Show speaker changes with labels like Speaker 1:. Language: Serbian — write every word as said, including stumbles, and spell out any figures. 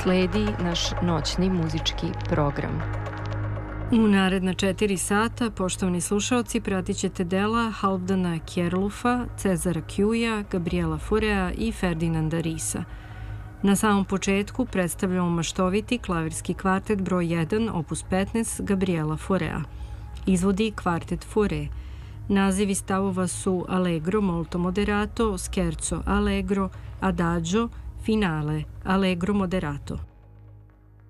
Speaker 1: sledi naš noćni muzički program.
Speaker 2: U naredna četiri sata, poštovani slušaoci, pratit ćete dela Halfdana Kjerlufa, Cezara Kjuja, Gabriela Faurea i Ferdinanda Risa. Na samom početku predstavljamo maštoviti klavirski kvartet broj jedan, opus petnaest, Gabriela Faurea. Izvodi kvartet Fauré. Nazivi stavova su Allegro molto moderato, Scherzo allegro, Adagio, Finale, Allegro moderato.